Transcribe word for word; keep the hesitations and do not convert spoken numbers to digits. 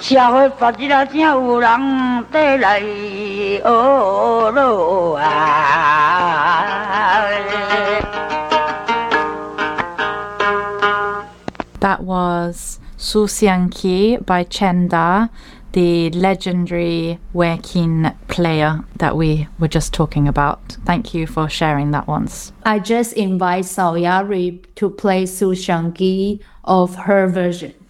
社会发展了，正有人在来学咯啊。 That was Su Xiang Qi by Chen Da, the legendary Wekin player that we were just talking about. Thank you for sharing that once. I just invite Saoyari to play Su Xiang Qi of her version.